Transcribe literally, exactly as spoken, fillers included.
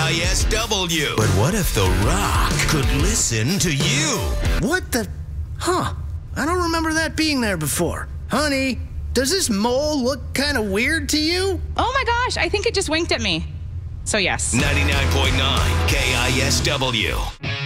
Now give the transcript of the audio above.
I S W. But what if The Rock could listen to you? What the? Huh. I don't remember that being there before. Honey, does this mole look kind of weird to you? Oh my gosh, I think it just winked at me. So yes. ninety-nine point nine K I S W.